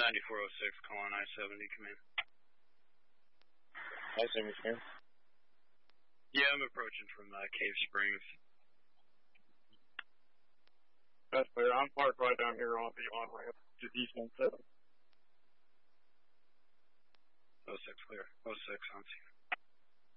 9406, calling I-70, command. I-70, command. Yeah, I'm approaching from Cave Springs. That's clear. I'm parked right down here on the on-ramp to East 17. 06 clear. 06 on scene.